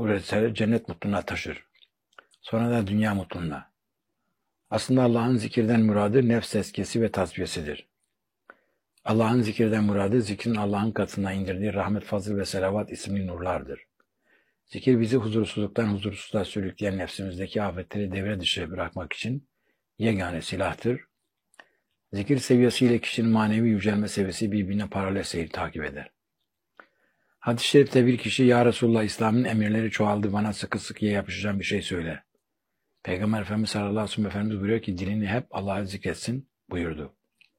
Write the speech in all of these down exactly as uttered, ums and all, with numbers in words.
bu risale cennet mutluluğuna taşır. Sonra da dünya mutluluğuna. Aslında Allah'ın zikirden muradı nefs tezkiyesi ve tasfiyesidir. Allah'ın zikirden muradı zikrin Allah'ın katına indirdiği rahmet, fazıl ve selavat isimli nurlardır. Zikir bizi huzursuzluktan huzursuzluğa sürükleyen nefsimizdeki afetleri devre dışı bırakmak için yegane silahtır. Zikir seviyesiyle kişinin manevi yücelme seviyesi birbirine paralel seyir takip eder. Hadis-i şerifte bir kişi, "Ya Resulullah, İslam'ın emirleri çoğaldı, bana sıkı sıkıya yapışacağım bir şey söyle." Peygamber Efendimiz sallallahu aleyhi ve sellem Efendimiz buyuruyor ki, dilini hep Allah'ı zikretsin buyurdu.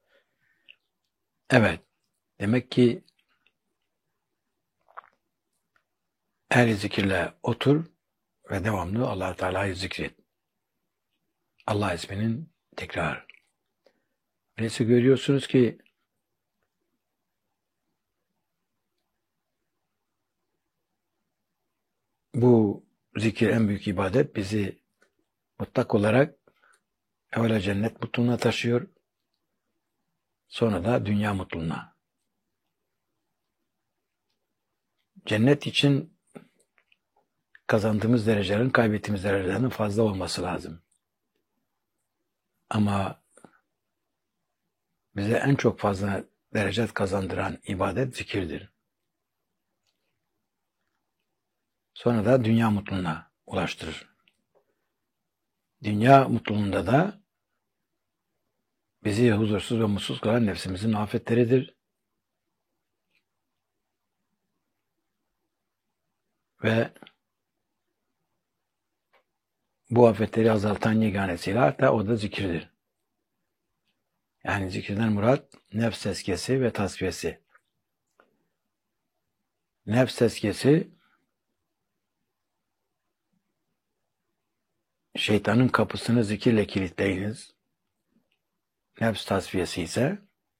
Evet, demek ki her zikirle otur ve devamlı Allah Teala'yı zikret. Allah isminin tekrar. Neyse, görüyorsunuz ki bu zikir en büyük ibadet, bizi mutlak olarak evvela cennet mutluluğuna taşıyor, sonra da dünya mutluluğuna. Cennet için kazandığımız derecelerin kaybettiğimiz derecelerden fazla olması lazım. Ama bize en çok fazla derece kazandıran ibadet zikirdir. Sonra da dünya mutluluğuna ulaştırır. Dünya mutluluğunda da bizi huzursuz ve mutsuz kılan nefsimizin afetleridir. Ve bu afetleri azaltan yegane silah da o da zikirdir. Yani zikirden murat nefs tezkiyesi ve tasfiyesi. Nefs tezkiyesi, şeytanın kapısını zikirle kilitleyiniz. Nefs tasfiyesi ise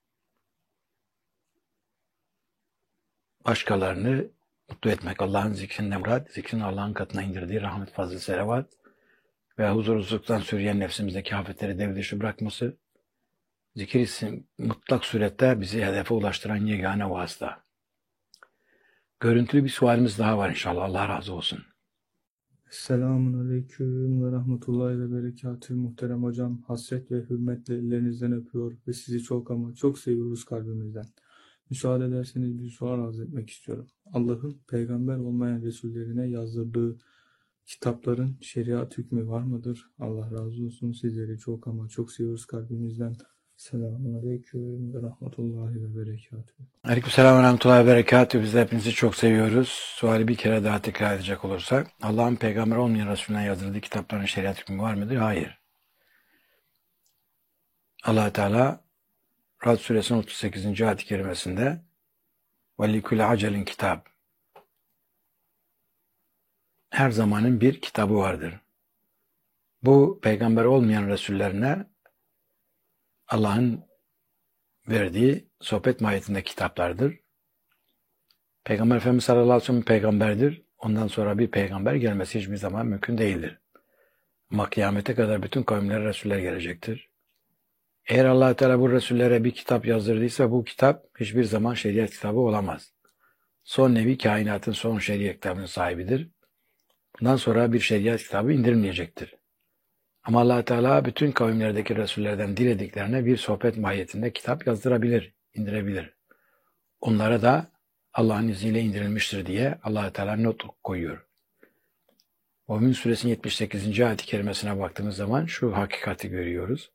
başkalarını mutlu etmek. Allah'ın zikrinden murat, zikrin Allah'ın katına indirdiği rahmet, fazıl, selavat ve huzursuzluktan sürüyen nefsimizdeki afetleri devre dışı bırakması, zikir isim mutlak surette bizi hedefe ulaştıran yegane vasıta. Görüntülü bir sualimiz daha var inşallah. Allah razı olsun. Selamun aleyküm ve rahmetullahi ve berekatühü muhterem hocam. Hasret ve hürmetle ellerinizden öpüyor ve sizi çok ama çok seviyoruz kalbimizden. Müsaade ederseniz bir sual arz etmek istiyorum. Allah'ın peygamber olmayan Resullerine yazdırdığı kitapların şeriat hükmü var mıdır? Allah razı olsun. Sizleri çok ama çok seviyoruz kalbimizden. Selamun aleyküm ve rahmetullahi ve berekatühü. Aleykümselam ve rahmetullahi ve berekatühü. Biz de hepinizi çok seviyoruz. Suali bir kere daha tekrar edecek olursak, Allah'ın peygamber olmayan Resulüne yazdırdığı kitapların şeriat hükmü var mıdır? Hayır. Allah Teala Rad suresinin otuz sekizinci ayet-i kerimesinde وَلِكُلَّ عَجَلٍ kitap, her zamanın bir kitabı vardır. Bu peygamber olmayan Resullerine Allah'ın verdiği sohbet mahiyetinde kitaplardır. Peygamber Efendimiz sallallahu aleyhi ve sellem peygamberdir. Ondan sonra bir peygamber gelmesi hiçbir zaman mümkün değildir. Ama kıyamete kadar bütün kavimlere Resuller gelecektir. Eğer Allah Teala bu Resullere bir kitap yazdırdıysa bu kitap hiçbir zaman şeriat kitabı olamaz. Son nevi kainatın son şeriat kitabının sahibidir. Bundan sonra bir şeriat kitabı indirilmeyecektir. Ama Allah Teala bütün kavimlerdeki Resullerden dilediklerine bir sohbet mahiyetinde kitap yazdırabilir, indirebilir. Onlara da Allah'ın izniyle indirilmiştir diye Allah Teala not koyuyor. Mü'min suresinin yetmiş sekizinci ayet-i kerimesine baktığımız zaman şu hakikati görüyoruz.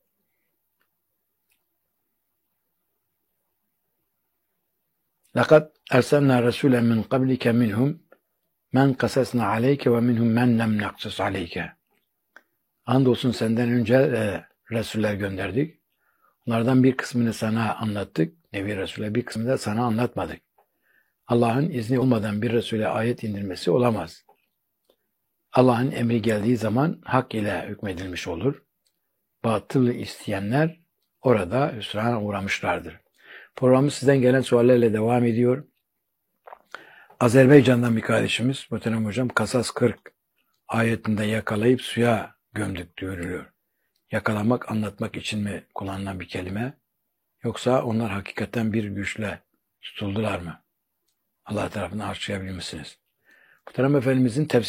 لَقَدْ اَرْسَلْنَا رَسُولًا مِنْ قَبْلِكَ مِنْهُمْ مَنْ قَسَسْنَا عَلَيْكَ وَمِنْهُمْ مَنْ لَمْ نَقْسُسْ عَلَيْكَ. Andolsun senden önce e, Resuller gönderdik. Onlardan bir kısmını sana anlattık. Nebi Resul'e bir kısmını da sana anlatmadık. Allah'ın izni olmadan bir Resul'e ayet indirmesi olamaz. Allah'ın emri geldiği zaman hak ile hükmedilmiş olur. Batıl isteyenler orada hüsrana uğramışlardır. Programımız sizden gelen suallerle devam ediyor. Azerbaycan'dan bir kardeşimiz, muhterem hocam, Kasas kırk ayetinde yakalayıp suya gömdük diyoruluyor. Yakalamak, anlatmak için mi kullanılan bir kelime? Yoksa onlar hakikaten bir güçle tutuldular mı? Allah tarafından açıklayabilir misiniz? Muhterem Efendimizin tefsir